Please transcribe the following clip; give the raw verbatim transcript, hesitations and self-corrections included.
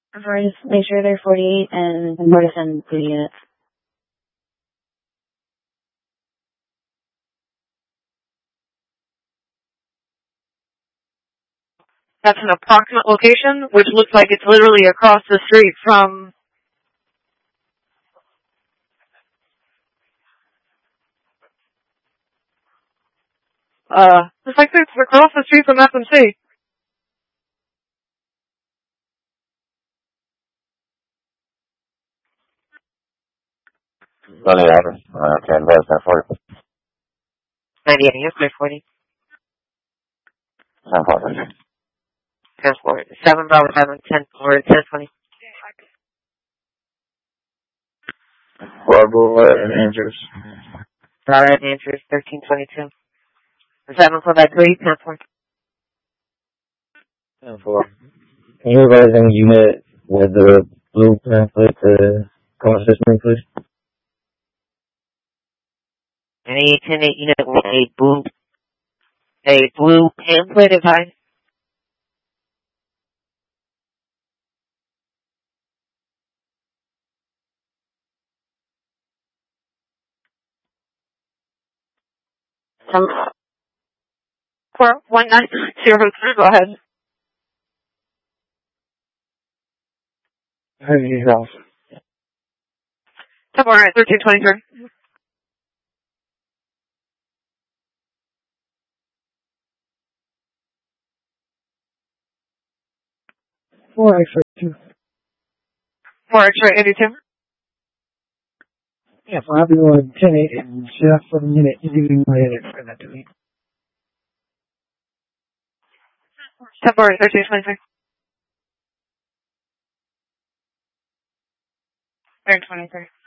For just make sure they're forty-eight and more to send two units. That's an approximate location, which looks like it's literally across the street from... Uh, looks like it's across the street from F M C. Sunny Avenue, uh, ten West, ten forty. ninety-eight, yes, nine forty. ten forty. ten forty. seven Bravo seven, ten forty, ten twenty. Bravo and Andrews. Bravo and Andrews, thirteen twenty-two. seven four by three, ten four. ten four. Can you advise any unit with the blue pamphlet to come assist me, please? Any ten eight unit with a blue, a blue pamphlet advice. Some four one nine zero three. Go ahead. How do you help? Ten four, all right, thirteen twenty three. Four X-ray two. Four X-ray eighty two. Yeah, for everyone, ten eight and chef for the unit, using my edit for that to me. Ten four, thirteen twenty three. Thirteen twenty three.